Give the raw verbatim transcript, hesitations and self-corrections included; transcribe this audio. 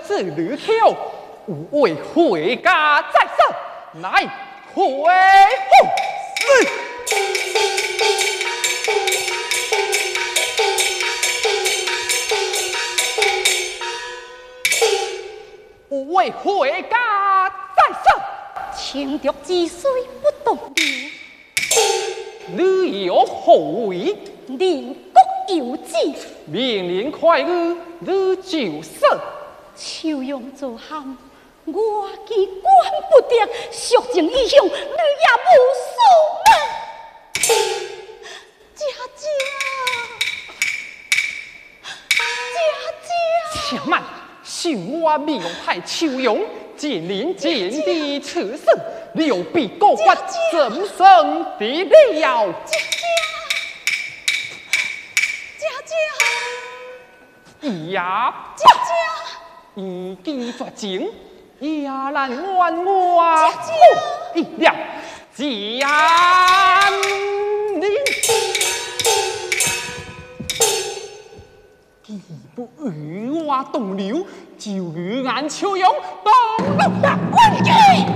子女口，无为回家在身，乃回复是。无为回家在身， 情敌之水不动流。 你有何为？ 宁国有旨， 命令快语，你就说。 秋阳作喊，我既管不得，蜀情已向，你也无数嘛。姐姐，姐姐， 且慢，是我命派秋阳，见人见地此生，刘备过关，怎生得了？ 姐姐，姐姐， 伊呀， 姐姐， 伊记绝情，也难怨我。 姐姐， 一了，见你。既不与我同流，就与俺秋阳同了。 滚去！